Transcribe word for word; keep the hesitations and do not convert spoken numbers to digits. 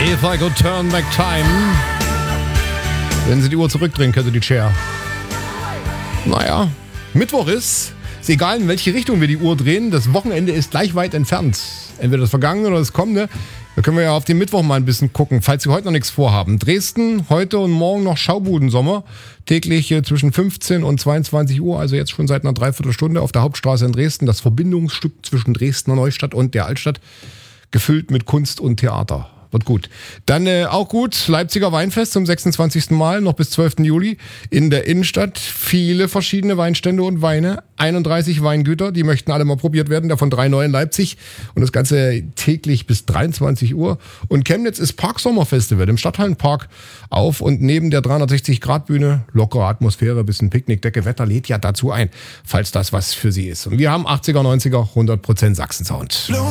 If I could turn back time. Wenn Sie die Uhr zurückdrehen, können Sie die Chair. Naja, Mittwoch ist, ist egal, in welche Richtung wir die Uhr drehen, das Wochenende ist gleich weit entfernt. Entweder das Vergangene oder das Kommende. Da können wir ja auf den Mittwoch mal ein bisschen gucken, falls Sie heute noch nichts vorhaben. Dresden, heute und morgen noch Schaubudensommer. Täglich zwischen fünfzehn und zweiundzwanzig Uhr, also jetzt schon seit einer Dreiviertelstunde auf der Hauptstraße in Dresden. Das Verbindungsstück zwischen Dresdner Neustadt und der Altstadt. Gefüllt mit Kunst und Theater. Wird gut. Dann äh, auch gut, Leipziger Weinfest zum sechsundzwanzigsten Mal, noch bis zwölften Juli in der Innenstadt. Viele verschiedene Weinstände und Weine. einunddreißig Weingüter, die möchten alle mal probiert werden, davon drei neu in Leipzig. Und das Ganze täglich bis dreiundzwanzig Uhr. Und Chemnitz ist Parksommerfestival im Stadthallenpark auf und neben der dreihundertsechzig Grad Bühne. Lockere Atmosphäre, bisschen Picknickdecke, Wetter lädt ja dazu ein, falls das was für Sie ist. Und wir haben achtziger, neunziger, hundert Prozent Sachsen-Sound.